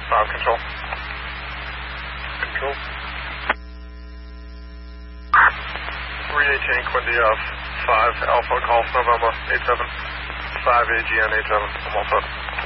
5 control. Control. 318 Quindy 5 Alpha Golf November 87. 5 AGN 87. I'm all set.